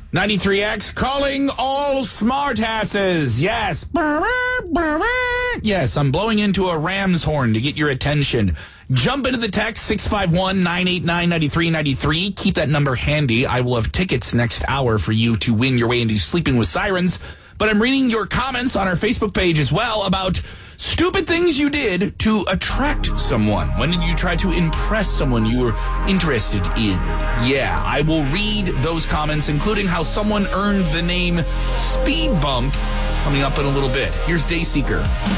93X calling all smartasses. Yes. Yes, I'm blowing into a ram's horn to get your attention. Jump into the text 651-989-9393. Keep that number handy. I will have tickets next hour for you to win your way into Sleeping with Sirens. But I'm reading your comments on our Facebook page as well about stupid things you did to attract someone. When did you try to impress someone you were interested in? Yeah, I will read those comments, including how someone earned the name Speed Bump, coming up in a little bit. Here's Dayseeker.